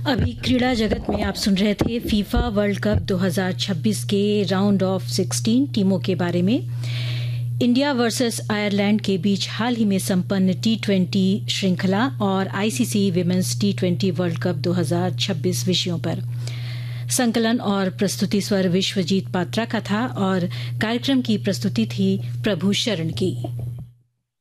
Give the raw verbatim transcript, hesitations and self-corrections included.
अभी क्रीड़ा जगत में आप सुन रहे थे फीफा वर्ल्ड कप दो हज़ार छब्बीस के राउंड ऑफ सिक्सटीन टीमों के बारे में। इंडिया वर्सेस आयरलैंड के बीच हाल ही में संपन्न टी ट्वेंटी श्रृंखला और ICC women's T twenty world cup दो हज़ार छब्बीस विषयों पर। संकलन और प्रस्तुति स्वर विश्वजीत पात्रा का था और कार्यक्रम की प्रस्तुति थी प्रभु शरण की।